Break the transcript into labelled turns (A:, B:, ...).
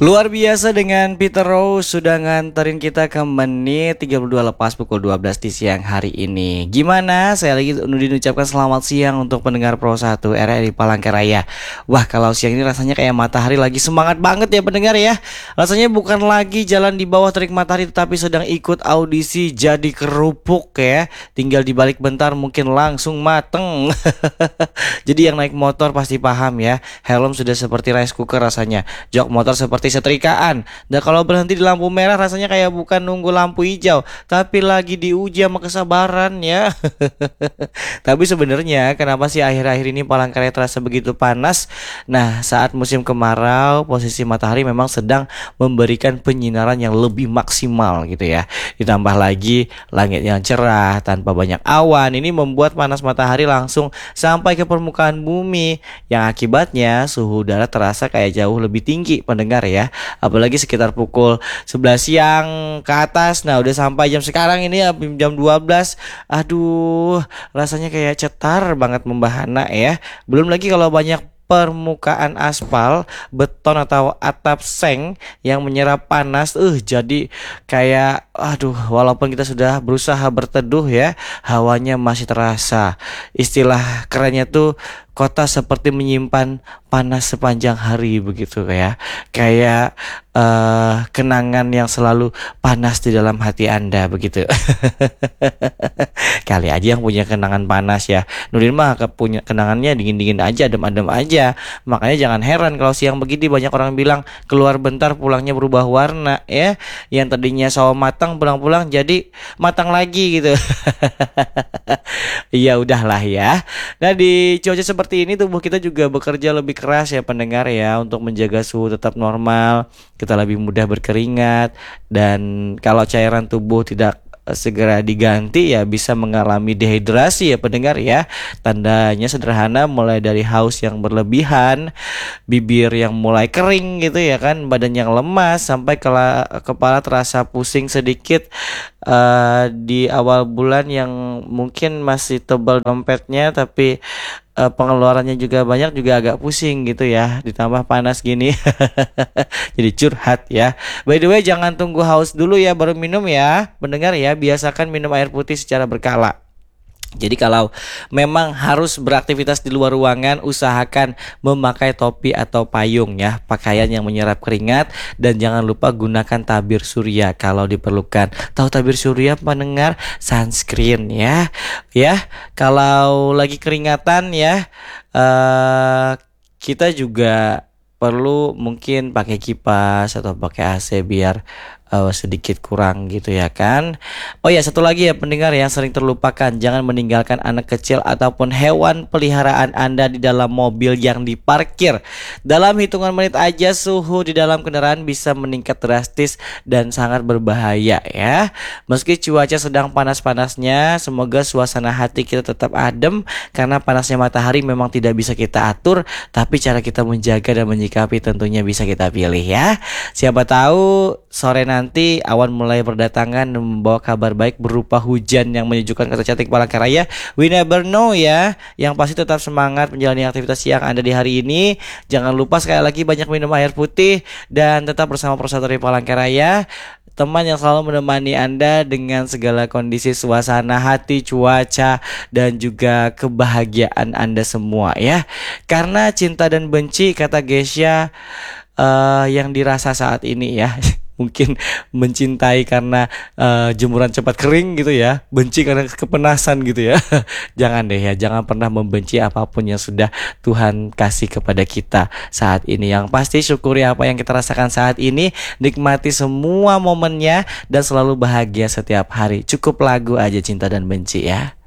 A: Luar biasa dengan Peter Rose sudah nganterin kita ke menit 32 lepas pukul 12 di siang hari ini. Gimana? Saya lagi Nudin ucapkan selamat siang untuk pendengar Pro 1 RRI Palangkaraya. Wah, kalau siang ini rasanya kayak matahari lagi semangat banget ya pendengar ya. Rasanya bukan lagi jalan di bawah terik matahari tetapi sedang ikut audisi jadi kerupuk ya. Tinggal dibalik bentar mungkin langsung mateng. Jadi yang naik motor pasti paham ya. Helm sudah seperti rice cooker rasanya. Jok motor seperti setrikaan. Dan kalau berhenti di lampu merah rasanya kayak bukan nunggu lampu hijau, tapi lagi diuji sama kesabaran ya. Tapi sebenarnya kenapa sih akhir-akhir ini Palangkaraya terasa begitu panas? Nah, saat musim kemarau, posisi matahari memang sedang memberikan penyinaran yang lebih maksimal gitu ya. Ditambah lagi langit yang cerah tanpa banyak awan, ini membuat panas matahari langsung sampai ke permukaan bumi, yang akibatnya suhu udara terasa kayak jauh lebih tinggi pendengar ya. Apalagi sekitar pukul 11 siang ke atas. Nah, udah sampai jam sekarang ini ya, jam 12. Aduh, rasanya kayak cetar banget membahana ya. Belum lagi kalau banyak permukaan aspal, beton atau atap seng yang menyerap panas, jadi kayak walaupun kita sudah berusaha berteduh ya, hawanya masih terasa. Istilah kerennya tuh kota seperti menyimpan panas sepanjang hari begitu ya. Kayak kenangan yang selalu panas di dalam hati Anda begitu. Kali aja yang punya kenangan panas ya. Nudin mah punya kenangannya dingin-dingin aja, adem-adem aja. Makanya jangan heran kalau siang begini banyak orang bilang keluar bentar pulangnya berubah warna ya. Yang tadinya sawo matang pulang-pulang jadi matang lagi gitu. Ya udahlah ya. Nah, di cuaca seperti ini tubuh kita juga bekerja lebih keras ya pendengar ya, untuk menjaga suhu tetap normal. Kita lebih mudah berkeringat, dan kalau cairan tubuh tidak segera diganti ya bisa mengalami dehidrasi ya pendengar ya. Tandanya sederhana, mulai dari haus yang berlebihan, bibir yang mulai kering gitu ya kan, badan yang lemas, sampai kepala terasa pusing sedikit di awal bulan yang mungkin masih tebal dompetnya tapi pengeluarannya juga banyak, juga agak pusing gitu ya, ditambah panas gini. Jadi curhat ya. By the way, jangan tunggu haus dulu ya baru minum ya pendengar ya. Biasakan minum air putih secara berkala. Jadi kalau memang harus beraktivitas di luar ruangan, usahakan memakai topi atau payung ya, pakaian yang menyerap keringat, dan jangan lupa gunakan tabir surya kalau diperlukan. Tahu tabir surya pendengar? Sunscreen ya. Ya, kalau lagi keringatan ya, kita juga perlu mungkin pakai kipas atau pakai AC biar sedikit kurang gitu ya kan. Oh ya, satu lagi ya pendengar yang sering terlupakan, jangan meninggalkan anak kecil ataupun hewan peliharaan Anda di dalam mobil yang diparkir. Dalam hitungan menit aja suhu di dalam kendaraan bisa meningkat drastis dan sangat berbahaya ya. Meski cuaca sedang panas-panasnya, semoga suasana hati kita tetap adem, karena panasnya matahari memang tidak bisa kita atur, tapi cara kita menjaga dan menyikapi tentunya bisa kita pilih ya. Siapa tahu sore nanti awan mulai berdatangan dan membawa kabar baik berupa hujan yang menyejukkan kota cantik Palangkaraya. We never know ya. Yang pasti tetap semangat menjalani aktivitas siang Anda di hari ini. Jangan lupa sekali lagi banyak minum air putih dan tetap bersama Persatuan Palangkaraya, teman yang selalu menemani Anda dengan segala kondisi suasana hati, cuaca, dan juga kebahagiaan Anda semua ya. Karena cinta dan benci, kata Gesya, yang dirasa saat ini ya. Mungkin mencintai karena jemuran cepat kering gitu ya, benci karena kepenasan gitu ya. Jangan deh ya, jangan pernah membenci apapun yang sudah Tuhan kasih kepada kita saat ini. Yang pasti syukuri apa yang kita rasakan saat ini, nikmati semua momennya, dan selalu bahagia setiap hari. Cukup lagu aja Cinta dan Benci ya.